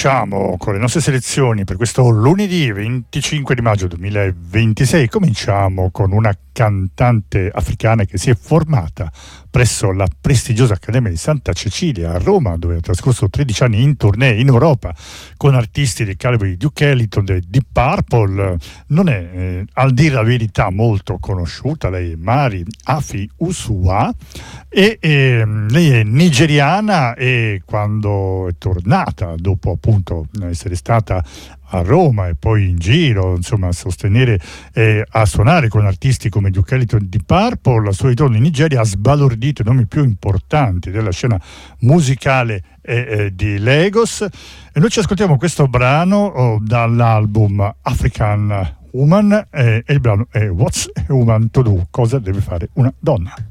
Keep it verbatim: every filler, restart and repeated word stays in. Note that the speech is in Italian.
Cominciamo con le nostre selezioni per questo lunedì venticinque di maggio duemilaventisei. Cominciamo con una cantante africana che si è formata presso la prestigiosa Accademia di Santa Cecilia a Roma, dove ha trascorso tredici anni in tournée in Europa con artisti del calibro di Duke Ellington, dei Deep Purple. Non è, eh, al dire la verità, molto conosciuta. Lei è Mari Afi Usua e eh, lei è nigeriana, e quando è tornata, dopo appunto essere stata a Roma e poi in giro, insomma, a sostenere e a suonare con artisti come Duke Ellington di Purple, al suo ritorno in Nigeria ha sbalordito i nomi più importanti della scena musicale eh, eh, di Lagos. E noi ci ascoltiamo questo brano oh, dall'album African Woman, eh, e il brano è What's a Woman to Do? Cosa deve fare una donna?